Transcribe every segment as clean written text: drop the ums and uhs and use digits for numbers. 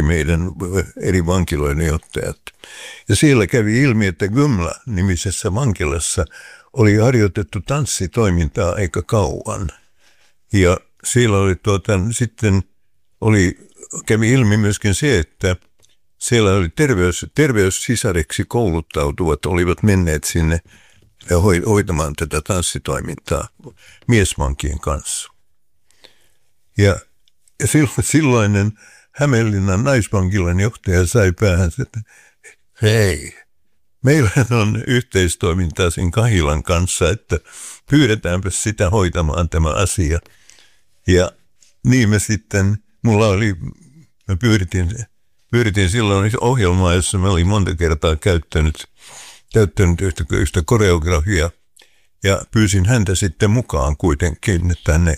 meidän eri vankiloiden johtajat. Ja siellä kävi ilmi, että Gumla-nimisessä vankilassa oli harjoitettu tanssitoimintaa aika kauan. Ja siellä oli sitten kävi ilmi myöskin se, että siellä oli terveyssisareksi kouluttautuvat olivat menneet sinne hoitamaan tätä tanssitoimintaa miesvankien kanssa. Ja silloinen Hämeenlinnan naisvankilan johtaja sai päähänsä, että hei, meillä on yhteistoimintaa sen Kahilan kanssa, että pyydetäänpä sitä hoitamaan tämä asia. Ja niin mä pyydettiin silloin ohjelmaa, jossa mä olin monta kertaa käyttänyt yhtä koreografiaa ja pyysin häntä sitten mukaan kuitenkin tänne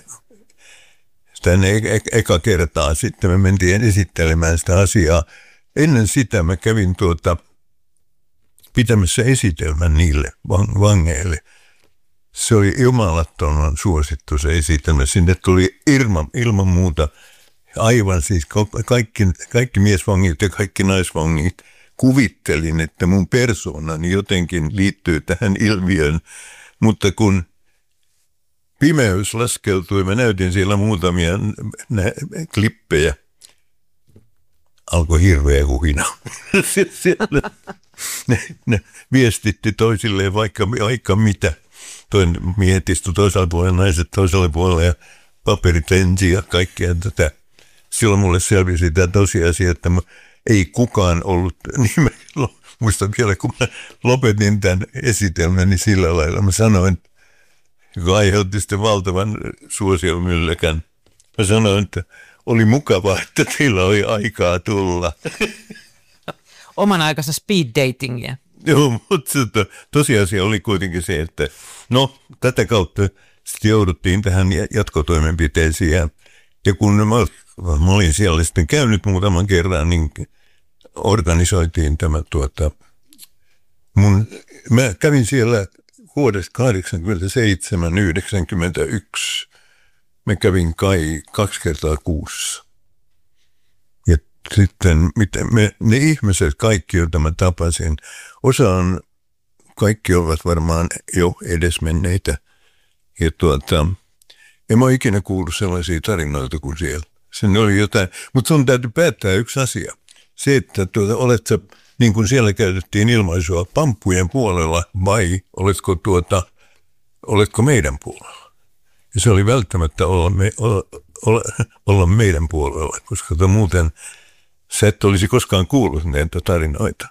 eka kertaa. Sitten me mentiin esittelemään sitä asiaa. Ennen sitä mä kävin pitämässä esitelmän niille vangeille. Se oli jumalattoman suosittu se esitelmä. Sinne tuli ilman muuta aivan siis kaikki miesvangit ja kaikki naisvangit. Kuvittelin, että mun persoonani jotenkin liittyy tähän ilmiöön, mutta kun pimeys laskeutui, mä näytin siellä muutamia klippejä. Alkoi hirveä huhina. Ne viestitti toisilleen vaikka mitä. Toinen miehet istui toisella puolella, naiset toisella puolella ja paperit lensi ja kaikkea tätä. Silloin mulle selvisi tämä tosiasia, että ei kukaan ollut, niin muistan vielä, kun mä lopetin tämän esitelmän, niin sillä lailla mä sanoin, joka aiheutti sitten valtavan suosiomylläkän. Mä sanoin, että oli mukavaa, että teillä oli aikaa tulla. Oman aikansa speed datingia. Joo, mutta tosiasia oli kuitenkin se, että tätä kautta sitten jouduttiin tähän jatkotoimenpiteisiin. Ja kun mä olin siellä sitten käynyt muutaman kerran, niin organisoitiin tämä mä kävin siellä vuodesta 87-91. Mä kävin kai 2 kertaa kuussa. Ja sitten ne ihmiset, kaikki joita mä tapasin, kaikki ovat varmaan jo edesmenneitä. Ja en mä ole ikinä kuullut sellaisia tarinoita kuin siellä. Sen oli jotain, mutta sun täytyy päättää yksi asia. Se, että olet sä, niin kuin siellä käytettiin ilmaisua, pamppujen puolella vai oletko meidän puolella? Ja se oli välttämättä olla meidän puolella, koska muuten sä et olisi koskaan kuullut näitä tarinoita.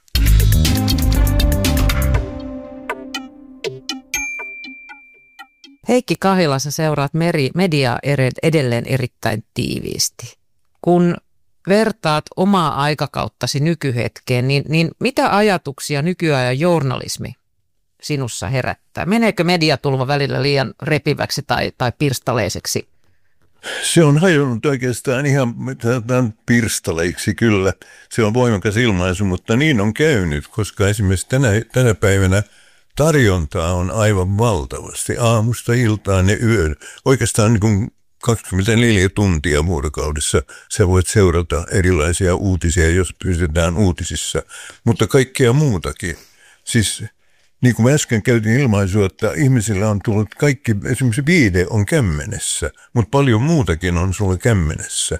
Heikki Kahila, sä seuraat mediaa edelleen erittäin tiiviisti. Kun vertaat omaa aikakauttasi nykyhetkeen, niin mitä ajatuksia nykyajan journalismi sinussa herättää? Meneekö mediatulva välillä liian repiväksi tai pirstaleiseksi? Se on hajonnut oikeastaan ihan pirstaleiksi kyllä. Se on voimakas ilmaisu, mutta niin on käynyt, koska esimerkiksi tänä päivänä tarjontaa on aivan valtavasti aamusta iltaan ja yön. Oikeastaan niin kuin 24 tuntia vuorokaudessa sä voit seurata erilaisia uutisia, jos pysytään uutisissa, mutta kaikkea muutakin. Siis niin kuin mä äsken käytin ilmaisua, että ihmisillä on tullut kaikki, esimerkiksi viide on kämmenessä, mutta paljon muutakin on sulla kämmenessä.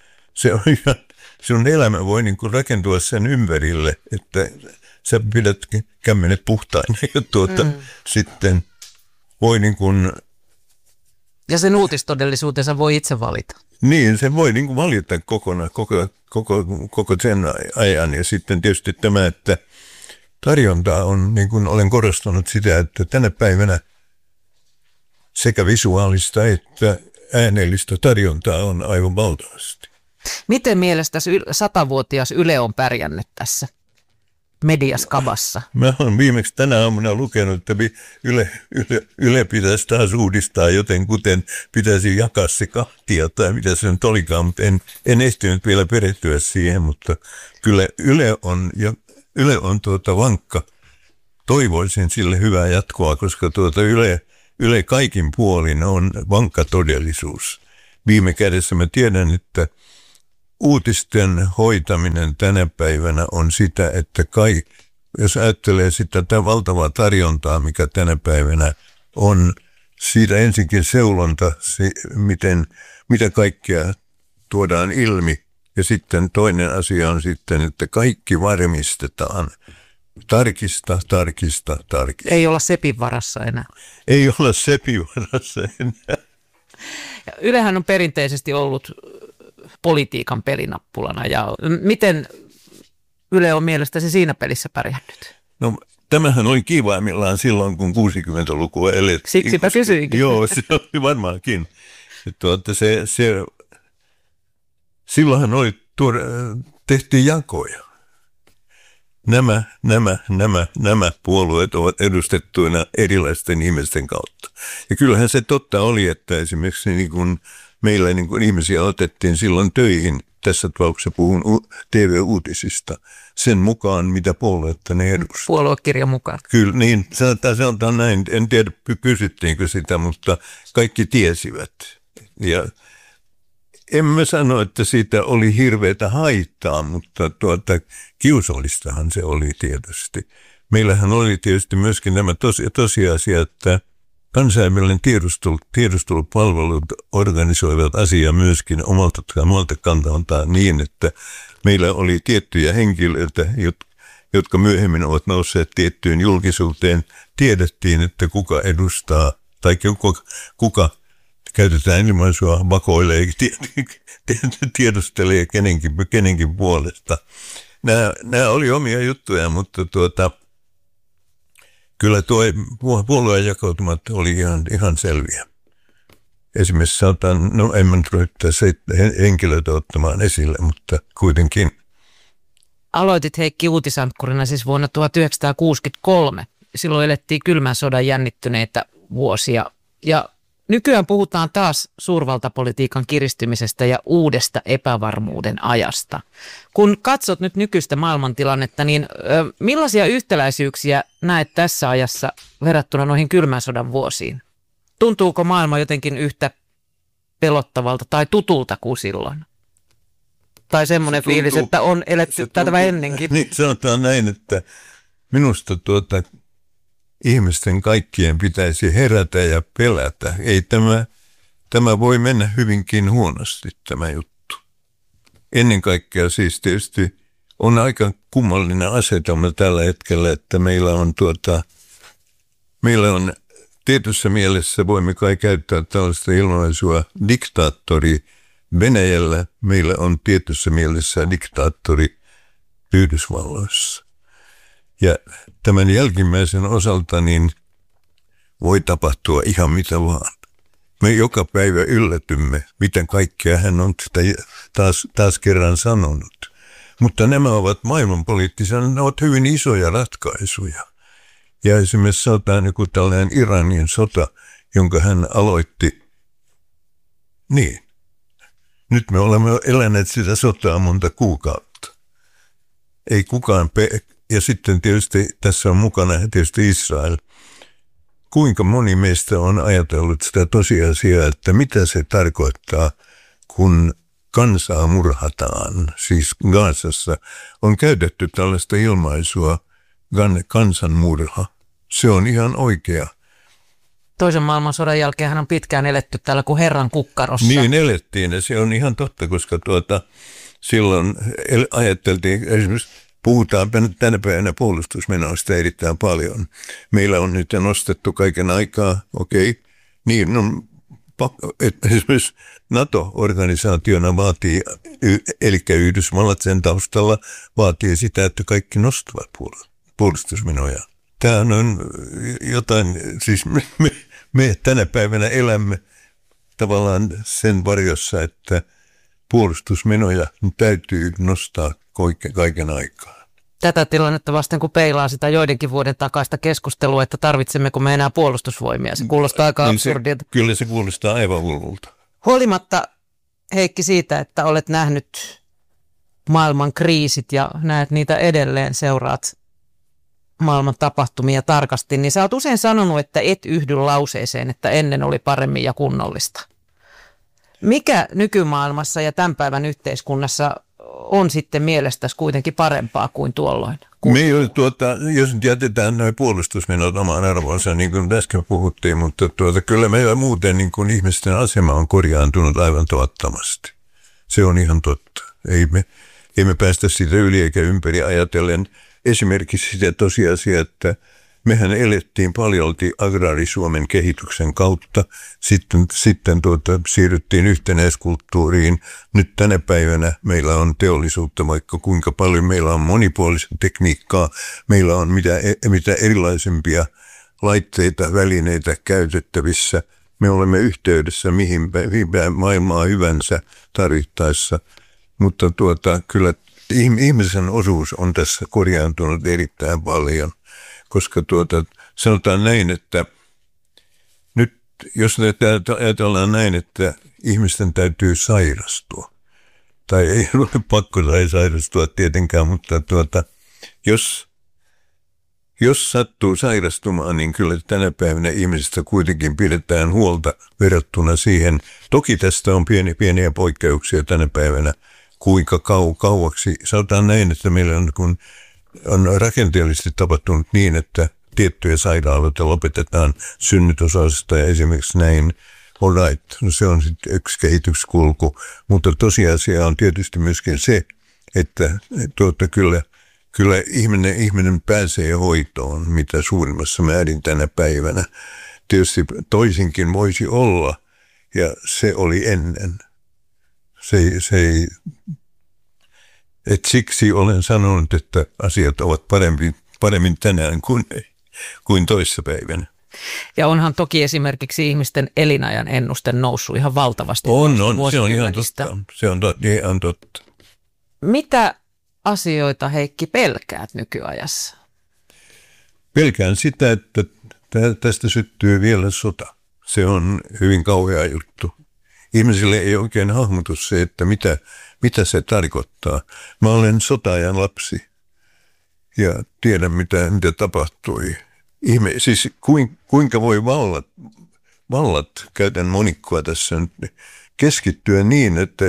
Sun elämä voi niin kuin rakentua sen ympärille, että sä pidät kämmenet puhtaina ja sitten voi niin kuin. Ja sen uutistodellisuutensa voi itse valita. Niin, se voi niin kuin valita kokonaan, koko sen ajan. Ja sitten tietysti tämä, että tarjontaa on, niin kuin olen korostanut sitä, että tänä päivänä sekä visuaalista että äänellistä tarjontaa on aivan valtavasti. Miten mielestäsi 100-vuotias Yle on pärjännyt tässä mediaskabassa? Mä olen viimeksi tänä aamuna lukenut, että Yle pitäisi taas uudistaa, joten kuten pitäisi jakaa se kahtia tai mitä se nyt olikaan, mutta en ehtinyt vielä perehtyä siihen, mutta kyllä Yle on vankka. Toivoisin sille hyvää jatkoa, koska Yle kaikin puolin on vankka todellisuus. Viime kädessä mä tiedän, että uutisten hoitaminen tänä päivänä on sitä, että jos ajattelee sitä tätä valtavaa tarjontaa, mikä tänä päivänä on, siitä ensinkin seulonta, mitä kaikkea tuodaan ilmi. Ja sitten toinen asia on sitten, että kaikki varmistetaan. Tarkista. Ei olla sepin varassa enää. Ei olla sepin varassa enää. Ylehän on perinteisesti ollut politiikan pelinappulana. Ja miten Yle on mielestäsi siinä pelissä pärjännyt? No tämähän oli kivaimmillaan silloin, kun 60-lukua elettiin. Siksipä kysyinkin. Joo, se oli varmaankin. Silloinhan tehtiin jakoja. Nämä puolueet ovat edustettuina erilaisten ihmisten kautta. Ja kyllähän se totta oli, että esimerkiksi niin kun meillä niin kun ihmisiä otettiin silloin töihin, tässä tapauksessa puhun TV-uutisista, sen mukaan, mitä puoluetta ne edustaa. Puoluekirjan mukaan. Kyllä, niin sanotaan näin. En tiedä, kysyttiinkö sitä, mutta kaikki tiesivät. Ja emme sano, että siitä oli hirveätä haittaa, mutta kiusallistahan se oli tietysti. Meillähän oli tietysti myöskin nämä tosiasia, että kansainvälinen tiedustelupalvelut organisoivat asiaa myöskin omalta kantaltaan niin, että meillä oli tiettyjä henkilöitä, jotka myöhemmin ovat nousseet tiettyyn julkisuuteen. Tiedettiin, että kuka edustaa tai kuka käytetään ilmaisua, vakoilee, tiedustelee kenenkin puolesta. Nämä oli omia juttuja, mutta kyllä tuo puolueen jakautumat oli ihan selviä. Esimerkiksi en mä nyt ryhtyä henkilöitä ottamaan esille, mutta kuitenkin. Aloitit Heikki uutisankkurina siis vuonna 1963. Silloin elettiin kylmän sodan jännittyneitä vuosia ja nykyään puhutaan taas suurvaltapolitiikan kiristymisestä ja uudesta epävarmuuden ajasta. Kun katsot nyt nykyistä maailmantilannetta, niin millaisia yhtäläisyyksiä näet tässä ajassa verrattuna noihin kylmän sodan vuosiin? Tuntuuko maailma jotenkin yhtä pelottavalta tai tutulta kuin silloin? Tai semmoinen fiilis, että on eletty tätä ennenkin? Niin, sanotaan näin, että minusta ihmisten kaikkien pitäisi herätä ja pelätä. Ei tämä voi mennä hyvinkin huonosti tämä juttu. Ennen kaikkea siis tietysti on aika kummallinen asetelma tällä hetkellä, että meillä on tietyssä mielessä, voimme kai käyttää tällaista ilmaisua, diktaattori Venäjällä, meillä on tietyssä mielessä diktaattori Yhdysvalloissa. Ja tämän jälkimmäisen osalta niin voi tapahtua ihan mitä vaan. Me joka päivä yllätymme, miten kaikkea hän on sitä taas kerran sanonut. Mutta nämä ovat maailmanpoliittisia, ne ovat hyvin isoja ratkaisuja. Ja esimerkiksi sanotaan joku tällainen Iranin sota, jonka hän aloitti. Niin, nyt me olemme eläneet sitä sotaa monta kuukautta. Ei kukaan ja sitten tietysti tässä on mukana tietysti Israel. Kuinka moni meistä on ajatellut sitä tosiasiaa, että mitä se tarkoittaa, kun kansaa murhataan. Siis Gazassa on käytetty tällaista ilmaisua kansanmurha. Se on ihan oikea. Toisen maailmansodan jälkeen hän on pitkään eletty täällä kuin Herran kukkarossa. Niin elettiin ja se on ihan totta, koska silloin ajatteltiin esimerkiksi, puhutaan tänä päivänä puolustusmenoista erittäin paljon. Meillä on nyt nostettu kaiken aikaa, niin on esimerkiksi NATO-organisaationa vaatii, eli Yhdysvallat sen taustalla vaatii sitä, että kaikki nostavat puolustusmenoja. Tämä on jotain, siis me tänä päivänä elämme tavallaan sen varjossa, että puolustusmenoja täytyy nostaa kaiken aikaa. Tätä tilannetta vasten, kun peilaa sitä joidenkin vuoden takaista keskustelua, että tarvitsemmeko me enää puolustusvoimia. Se kuulostaa aika absurdilta. Kyllä se kuulostaa aivan hullulta. Huolimatta, Heikki, siitä, että olet nähnyt maailman kriisit ja näet niitä edelleen, seuraat maailman tapahtumia tarkasti, niin sä oot usein sanonut, että et yhdy lauseeseen, että ennen oli paremmin ja kunnollista. Mikä nykymaailmassa ja tämän päivän yhteiskunnassa on sitten mielestäsi kuitenkin parempaa kuin tuolloin? Jos nyt jätetään nuo puolustusmenot omaan arvoonsa, niin kuin äsken puhuttiin, mutta kyllä meillä muuten niin kuin ihmisten asema on korjaantunut aivan tuottamasti. Se on ihan totta. Ei me päästä siitä yli eikä ympäri ajatellen esimerkiksi sitä tosiasiaa, että mehän elettiin paljolti agraarisuomen kehityksen kautta, sitten siirryttiin yhtenäiskulttuuriin. Nyt tänä päivänä meillä on teollisuutta vaikka kuinka paljon, meillä on monipuolista tekniikkaa, meillä on mitä erilaisempia laitteita, välineitä käytettävissä. Me olemme yhteydessä mihin päin maailmaa hyvänsä tarvittaessa, mutta kyllä ihmisen osuus on tässä korjaantunut erittäin paljon. Koska sanotaan näin, että nyt jos ajatellaan näin, että ihmisten täytyy sairastua, tai ei ole pakko sairastua tietenkään, mutta jos sattuu sairastumaan, niin kyllä tänä päivänä ihmisistä kuitenkin pidetään huolta verrattuna siihen. Toki tästä on pieniä poikkeuksia tänä päivänä, kuinka kauaksi. Sanotaan näin, että meillä on rakenteellisesti tapahtunut niin, että tiettyjä sairaaloita lopetetaan synnytysosasta ja esimerkiksi näin. All right, no se on sitten yksi kehityskulku, mutta tosiasia on tietysti myöskin se, että kyllä ihminen pääsee hoitoon mitä suurimmassa määrin tänä päivänä. Tietysti toisinkin voisi olla ja se oli ennen. Et siksi olen sanonut, että asiat ovat paremmin tänään kuin toissapäivänä. Ja onhan toki esimerkiksi ihmisten elinajan ennuste noussut ihan valtavasti. On, se on ihan totta. Se on ihan totta. Mitä asioita, Heikki, pelkäät nykyajassa? Pelkään sitä, että tästä syttyy vielä sota. Se on hyvin kauhea juttu. Ihmisille ei oikein hahmotu se, että mitä se tarkoittaa. Mä olen sota-ajan lapsi ja tiedän, mitä tapahtui. Siis kuinka voi vallat, käytän monikkoa tässä nyt, keskittyä niin, että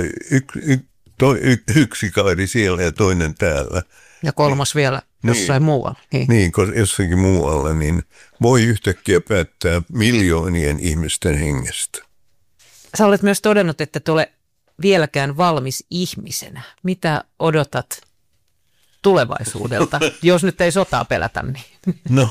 yksi kaari siellä ja toinen täällä. Ja kolmas vielä jossain muualla. Niin, jossakin muualla, niin voi yhtäkkiä päättää miljoonien ihmisten hengestä. Sä olet myös todennut, että et ole vieläkään valmis ihmisenä. Mitä odotat tulevaisuudelta, jos nyt ei sotaa pelätä? Niin? No,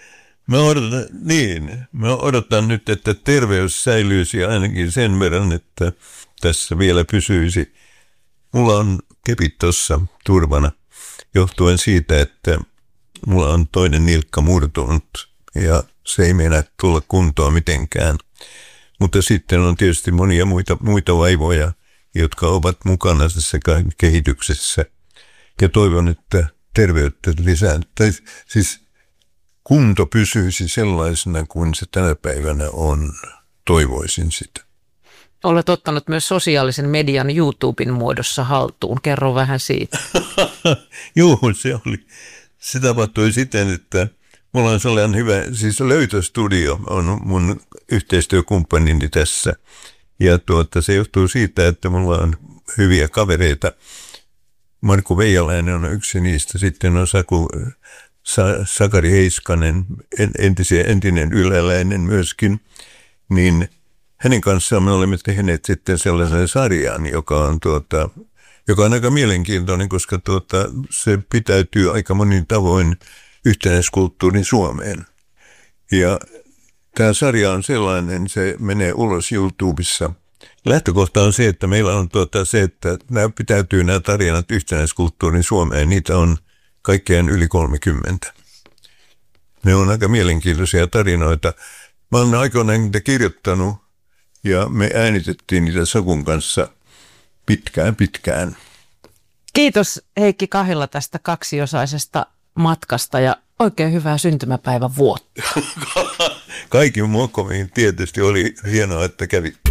mä odotan nyt, että terveys säilyisi ainakin sen verran, että tässä vielä pysyisi. Mulla on kepit tuossa turvana johtuen siitä, että mulla on toinen nilkka murtunut ja se ei meinaa tulla kuntoon mitenkään. Mutta sitten on tietysti monia muita vaivoja, jotka ovat mukana tässä kehityksessä. Ja toivon, että terveyttä lisääntyisi. Siis kunto pysyisi sellaisena kuin se tänä päivänä on. Toivoisin sitä. Olet ottanut myös sosiaalisen median YouTuben muodossa haltuun. Kerro vähän siitä. Joo, se tapahtui siten, että mulla on sellainen hyvä, siis Löytöstudio on mun yhteistyökumppanini tässä. Ja se johtuu siitä, että mulla on hyviä kavereita. Markku Veijalainen on yksi niistä. Sitten on Sakari Heiskanen, entinen yläläinen myöskin. Niin hänen kanssaan me olemme tehneet sitten sellaisen sarjan, joka on aika mielenkiintoinen, koska se pitäytyy aika monin tavoin yhtenäiskulttuurin Suomeen. Ja tämä sarja on sellainen, se menee ulos YouTubessa. Lähtökohta on se, että meillä on se, että nämä tarinat yhtenäiskulttuurin Suomeen, niitä on kaikkeen yli 30. Ne on aika mielenkiintoisia tarinoita. Mä olen aikoinaan niitä kirjoittanut ja me äänitettiin niitä Sakun kanssa pitkään. Kiitos Heikki Kahila tästä kaksiosaisesta matkasta ja oikein hyvää syntymäpäivän vuotta. Kaikin muokkomiin tietysti oli hienoa, että kävit.